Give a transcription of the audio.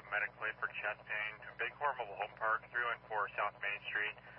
medic plate for chest pain. Big Horn Mobile Home Park, 314 South Main Street.